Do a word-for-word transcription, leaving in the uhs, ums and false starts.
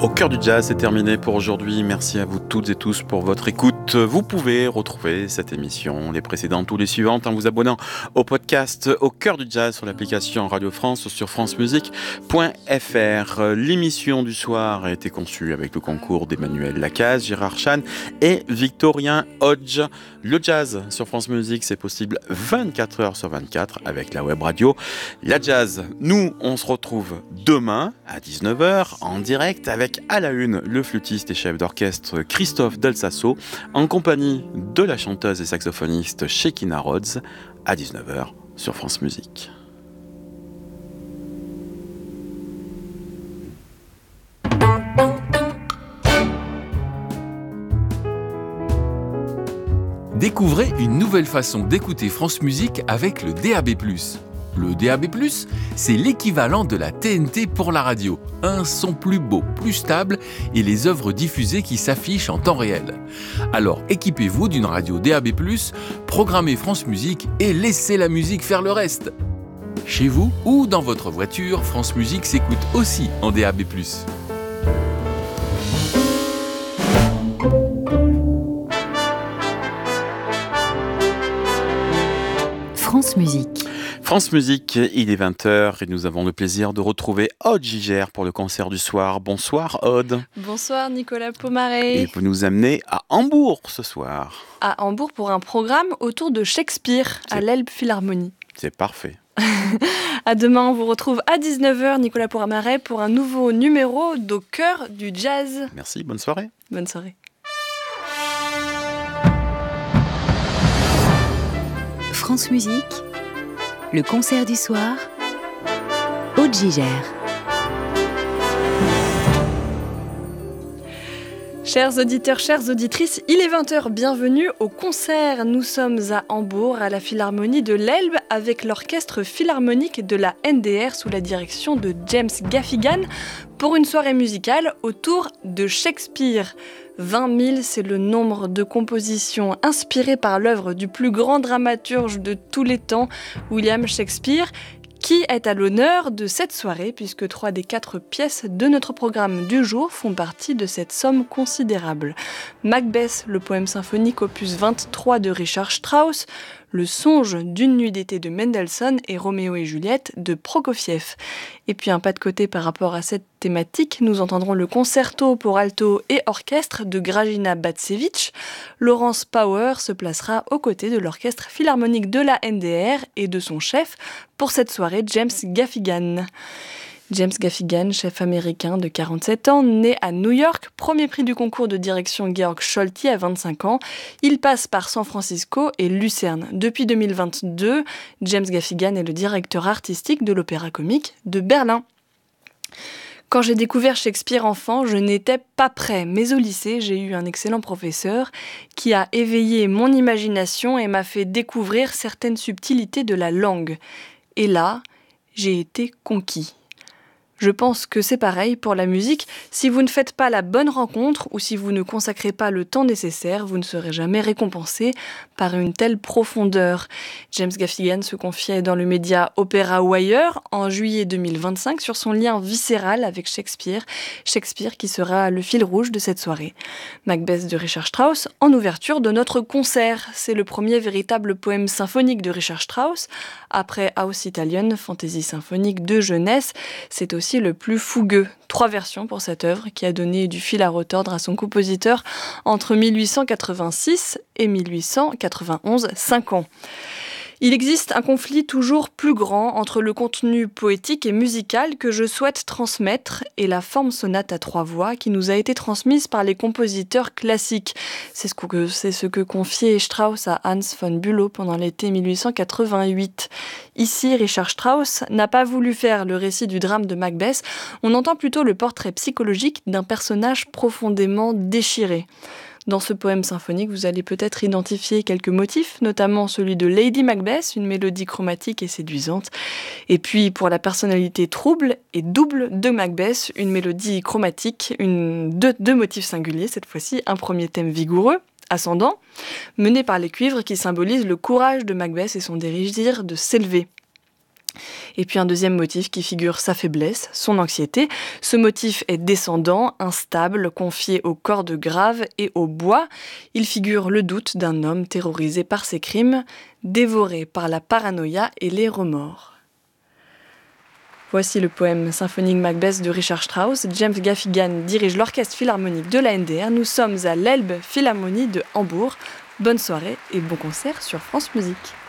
Au cœur du jazz, c'est terminé pour aujourd'hui. Merci à vous toutes et tous pour votre écoute. Vous pouvez retrouver cette émission, les précédentes ou les suivantes, en vous abonnant au podcast Au cœur du jazz sur l'application Radio France ou sur france musique point f r. L'émission du soir a été conçue avec le concours d'Emmanuel Lacaze, Gérard Chan et Victorien Hodge. Le jazz sur France Musique, c'est possible vingt-quatre heures sur vingt-quatre avec la web radio La Jazz. Nous, on se retrouve demain à dix-neuf heures en direct avec à la une le flûtiste et chef d'orchestre Christophe Del Sasso en compagnie de la chanteuse et saxophoniste Shekinah Rhodes à dix-neuf heures sur France Musique. Découvrez une nouvelle façon d'écouter France Musique avec le D A B plus. Le D A B plus, c'est l'équivalent de la T N T pour la radio. Un son plus beau, plus stable et les œuvres diffusées qui s'affichent en temps réel. Alors équipez-vous d'une radio D A B plus, programmez France Musique et laissez la musique faire le reste. Chez vous ou dans votre voiture, France Musique s'écoute aussi en D A B plus. France Musique. France Musique, il est vingt heures et nous avons le plaisir de retrouver Aude Gigère pour le concert du soir. Bonsoir Aude. Bonsoir Nicolas Pomaré. Et vous nous amenez à Hambourg ce soir. À Hambourg pour un programme autour de Shakespeare c'est... à l'Elbphilharmonie. C'est parfait. À demain, on vous retrouve à dix-neuf heures, Nicolas Pomaré, pour un nouveau numéro d'Au cœur du jazz. Merci, bonne soirée. Bonne soirée. France Musique, le concert du soir, Aude Gigère. Chers auditeurs, chères auditrices, il est vingt heures, bienvenue au concert. Nous sommes à Hambourg, à la Philharmonie de l'Elbe, avec l'orchestre philharmonique de la N D R sous la direction de James Gaffigan, pour une soirée musicale autour de Shakespeare. vingt mille, c'est le nombre de compositions inspirées par l'œuvre du plus grand dramaturge de tous les temps, William Shakespeare, qui est à l'honneur de cette soirée, puisque trois des quatre pièces de notre programme du jour font partie de cette somme considérable. Macbeth, le poème symphonique opus vingt-trois de Richard Strauss, Le songe d'une nuit d'été de Mendelssohn et Roméo et Juliette de Prokofiev. Et puis un pas de côté par rapport à cette thématique, nous entendrons le concerto pour alto et orchestre de Grażyna Bacewicz. Laurence Power se placera aux côtés de l'orchestre philharmonique de la N D R et de son chef pour cette soirée, James Gaffigan. James Gaffigan, chef américain de quarante-sept ans, né à New York, premier prix du concours de direction Georg Scholti à vingt-cinq ans. Il passe par San Francisco et Lucerne. Depuis deux mille vingt-deux, James Gaffigan est le directeur artistique de l'Opéra Comique de Berlin. Quand j'ai découvert Shakespeare enfant, je n'étais pas prêt, mais au lycée, j'ai eu un excellent professeur qui a éveillé mon imagination et m'a fait découvrir certaines subtilités de la langue. Et là, j'ai été conquis. Je pense que c'est pareil pour la musique. Si vous ne faites pas la bonne rencontre ou si vous ne consacrez pas le temps nécessaire, vous ne serez jamais récompensé par une telle profondeur. James Gaffigan se confiait dans le média Opera Wire en juillet deux mille vingt-cinq sur son lien viscéral avec Shakespeare. Shakespeare qui sera le fil rouge de cette soirée. Macbeth de Richard Strauss en ouverture de notre concert. C'est le premier véritable poème symphonique de Richard Strauss. Après Aus Italien, fantaisie symphonique de jeunesse, c'est aussi le plus fougueux. Trois versions pour cette œuvre qui a donné du fil à retordre à son compositeur entre mille huit cent quatre-vingt-six et mille huit cent quatre-vingt-onze, cinq ans. Il existe un conflit toujours plus grand entre le contenu poétique et musical que je souhaite transmettre et la forme sonate à trois voix qui nous a été transmise par les compositeurs classiques. C'est ce que, c'est ce que confiait Strauss à Hans von Bülow pendant l'été mille huit cent quatre-vingt-huit. Ici, Richard Strauss n'a pas voulu faire le récit du drame de Macbeth, on entend plutôt le portrait psychologique d'un personnage profondément déchiré. Dans ce poème symphonique, vous allez peut-être identifier quelques motifs, notamment celui de Lady Macbeth, une mélodie chromatique et séduisante. Et puis, pour la personnalité trouble et double de Macbeth, une mélodie chromatique, une, deux, deux motifs singuliers, cette fois-ci, un premier thème vigoureux, ascendant, mené par les cuivres qui symbolisent le courage de Macbeth et son désir de s'élever. Et puis un deuxième motif qui figure sa faiblesse, son anxiété. Ce motif est descendant, instable, confié aux cordes graves et au bois. Il figure le doute d'un homme terrorisé par ses crimes, dévoré par la paranoïa et les remords. Voici le poème symphonique Macbeth de Richard Strauss. James Gaffigan dirige l'orchestre philharmonique de la N D R. Nous sommes à l'Elbe Philharmonie de Hambourg. Bonne soirée et bon concert sur France Musique.